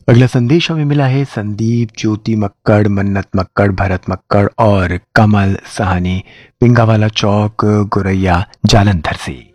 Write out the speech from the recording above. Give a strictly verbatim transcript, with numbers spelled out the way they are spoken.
अगला संदेश हमें मिला है संदीप ज्योति मक्कड़, मन्नत मक्कड़, भरत मक्कड़ और कमल सहानी, पिंगावाला चौक, गुरैया, जालंधर से।